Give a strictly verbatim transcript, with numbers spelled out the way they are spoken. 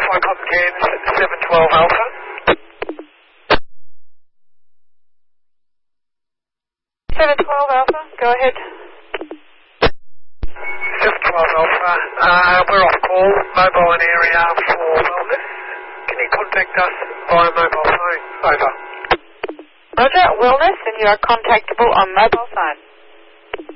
Alpha, Cotton Cairns, seven twelve Alpha. seven twelve Alpha, go ahead. seven twelve Alpha, uh, we're off call, mobile in area for wellness. Can you contact us via mobile phone? Over. Roger, wellness, and you are contactable on mobile phone.